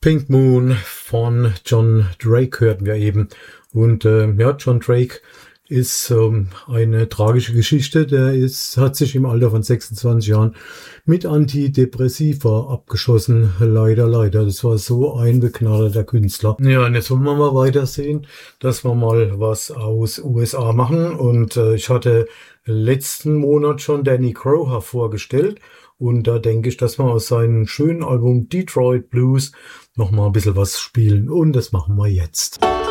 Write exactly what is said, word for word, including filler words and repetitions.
Pink Moon von John Drake hörten wir eben. Und äh, ja, John Drake ist ähm, eine tragische Geschichte. Der ist, hat sich im Alter von sechsundzwanzig Jahren mit Antidepressiva abgeschossen. Leider, leider. Das war so ein begnadeter Künstler. Ja, und jetzt wollen wir mal weitersehen, dass wir mal was aus U S A machen. Und äh, ich hatte letzten Monat schon Danny Crowher vorgestellt. Und da denke ich, dass wir aus seinem schönen Album Detroit Blues noch mal ein bisschen was spielen. Und das machen wir jetzt.